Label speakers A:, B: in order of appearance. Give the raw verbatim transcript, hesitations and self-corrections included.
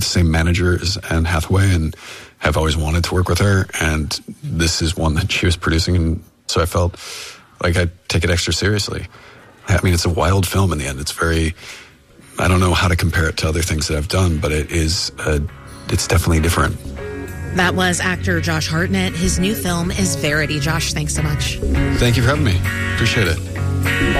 A: the same manager as Anne Hathaway and have always wanted to work with her. And this is one that she was producing, and so I felt like I'd take it extra seriously. I mean, it's a wild film in the end. It's very, I don't know how to compare it to other things that I've done, but it is, a, it's definitely different.
B: That was actor Josh Hartnett. His new film is Verity. Josh, thanks so much.
A: Thank you for having me. Appreciate it.